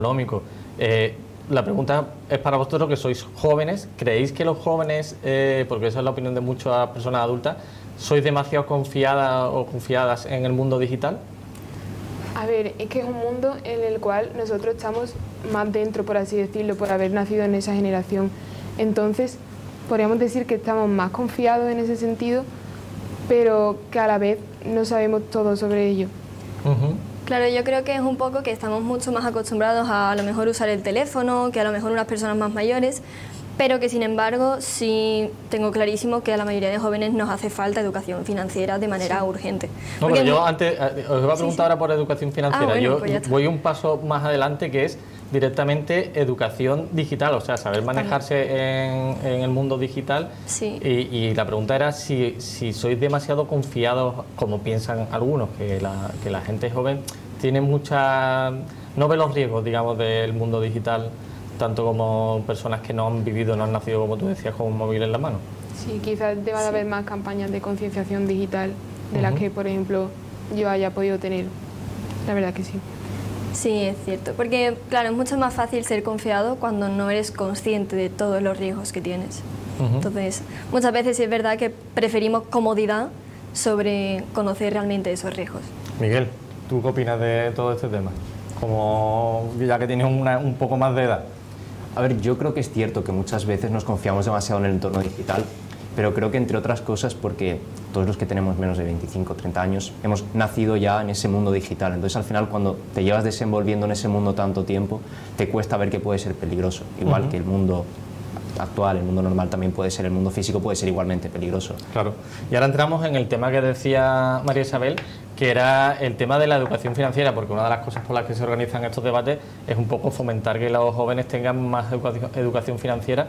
económico. La pregunta es para vosotros que sois jóvenes. ¿Creéis que los jóvenes, porque esa es la opinión de muchas personas adultas, sois demasiado confiadas o confiadas en el mundo digital? A ver, es que es un mundo en el cual nosotros estamos más dentro, por así decirlo, por haber nacido en esa generación. Entonces, podríamos decir que estamos más confiados en ese sentido, pero que a la vez no sabemos todo sobre ello. Claro, yo creo que es un poco que estamos mucho más acostumbrados a lo mejor usar el teléfono, que a lo mejor unas personas más mayores, pero que sin embargo sí tengo clarísimo que a la mayoría de jóvenes nos hace falta educación financiera de manera urgente. No, pero yo antes os voy a preguntar ahora por educación financiera. Bueno, yo pues voy un paso más adelante, que es directamente educación digital, o sea, saber manejarse en el mundo digital. Sí. Y la pregunta era si sois demasiado confiados, como piensan algunos, que la gente joven tiene no ve los riesgos, digamos, del mundo digital, tanto como personas que no han vivido, no han nacido, como tú decías, con un móvil en la mano. Sí, quizás deba de haber más campañas de concienciación digital de las que, por ejemplo, yo haya podido tener. La verdad que sí. Sí, es cierto, porque claro, es mucho más fácil ser confiado cuando no eres consciente de todos los riesgos que tienes. Entonces, muchas veces sí es verdad que preferimos comodidad sobre conocer realmente esos riesgos. Miguel, ¿tú qué opinas de todo este tema? Como ya que tienes un poco más de edad. A ver, yo creo que es cierto que muchas veces nos confiamos demasiado en el entorno digital, pero creo que entre otras cosas porque todos los que tenemos menos de 25 o 30 años hemos nacido ya en ese mundo digital. Entonces al final cuando te llevas desenvolviendo en ese mundo tanto tiempo, te cuesta ver que puede ser peligroso. Igual que el mundo actual, el mundo normal también puede ser, el mundo físico puede ser igualmente peligroso. Claro. Y ahora entramos en el tema que decía María Isabel, que era el tema de la educación financiera, porque una de las cosas por las que se organizan estos debates es un poco fomentar que los jóvenes tengan más educación financiera,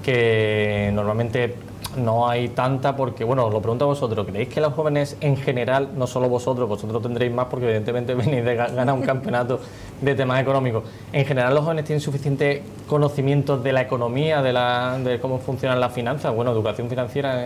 que normalmente no hay tanta, porque, bueno, os lo pregunto a vosotros, ¿creéis que los jóvenes en general, no solo vosotros tendréis más porque evidentemente venís de ganar un campeonato de temas económicos, en general los jóvenes tienen suficiente conocimiento de la economía, de cómo funcionan las finanzas, bueno, educación financiera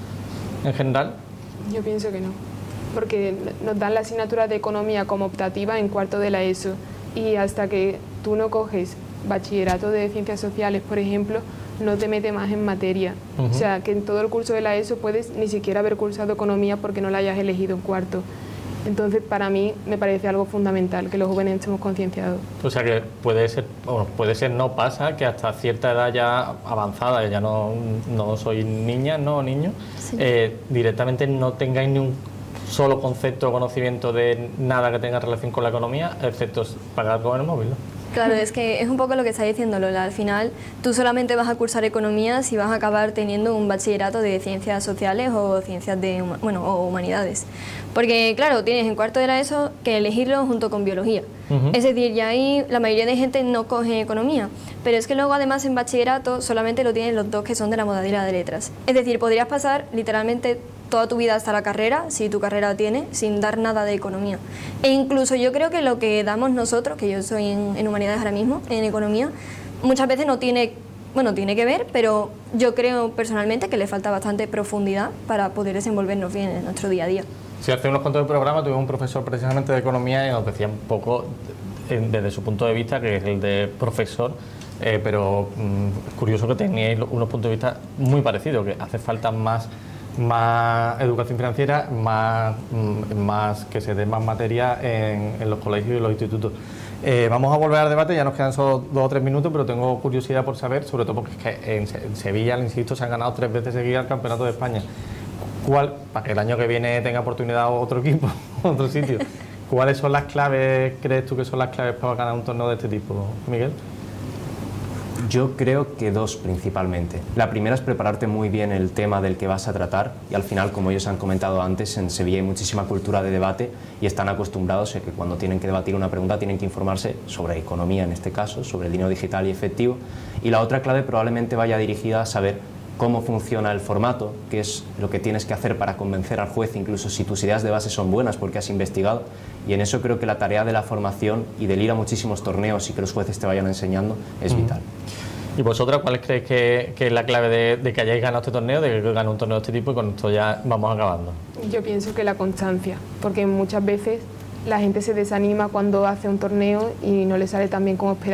en general? Yo pienso que no, porque nos dan la asignatura de economía como optativa en cuarto de la ESO, y hasta que tú no coges bachillerato de ciencias sociales, por ejemplo, no te mete más en materia. O sea, que en todo el curso de la ESO puedes ni siquiera haber cursado economía porque no la hayas elegido en cuarto. Entonces, para mí, me parece algo fundamental que los jóvenes estemos concienciados. O sea, que puede ser, no pasa, que hasta cierta edad ya avanzada, ya no sois niñas, ¿no? Niños, sí. Directamente no tengáis ni un solo concepto o conocimiento de nada que tenga relación con la economía, excepto pagar con el móvil, ¿no? Claro, es que es un poco lo que está diciendo Lola. Al final, tú solamente vas a cursar economía si vas a acabar teniendo un bachillerato de ciencias sociales o ciencias o humanidades. Porque, claro, tienes en cuarto de la ESO que elegirlo junto con biología. Es decir, ya ahí la mayoría de gente no coge economía. Pero es que luego, además, en bachillerato solamente lo tienen los dos que son de la modalidad de letras. Es decir, podrías pasar literalmente toda tu vida hasta la carrera, si tu carrera tiene, sin dar nada de economía. E incluso yo creo que lo que damos nosotros, que yo soy en humanidades ahora mismo, en economía, muchas veces no tiene, tiene que ver, pero yo creo personalmente que le falta bastante profundidad para poder desenvolvernos bien en nuestro día a día. Sí, hace unos cuantos del programa tuvimos un profesor precisamente de economía y nos decía un poco, desde su punto de vista, que es el de profesor, pero es curioso que teníais unos puntos de vista muy parecidos, que hace falta más educación financiera, más que se dé más materia en los colegios y los institutos. Vamos a volver al debate, ya nos quedan solo 2 o 3 minutos, pero tengo curiosidad por saber, sobre todo porque es que en Sevilla, insisto, se han ganado 3 veces seguidas el Campeonato de España. Para que el año que viene tenga oportunidad otro equipo, otro sitio, ¿cuáles son las claves, crees tú que son las claves para ganar un torneo de este tipo, Miguel? Yo creo que 2 principalmente. La primera es prepararte muy bien el tema del que vas a tratar y al final, como ellos han comentado antes, en Sevilla hay muchísima cultura de debate y están acostumbrados a que cuando tienen que debatir una pregunta tienen que informarse sobre economía en este caso, sobre el dinero digital y efectivo. Y la otra clave probablemente vaya dirigida a saber cómo funciona el formato, qué es lo que tienes que hacer para convencer al juez, incluso si tus ideas de base son buenas porque has investigado. Y en eso creo que la tarea de la formación y del ir a muchísimos torneos y que los jueces te vayan enseñando es vital. ¿Y vosotras cuál creéis que es la clave de que hayáis ganado este torneo, de que ganéis un torneo de este tipo? Y con esto ya vamos acabando. Yo pienso que la constancia, porque muchas veces la gente se desanima cuando hace un torneo y no le sale tan bien como espera.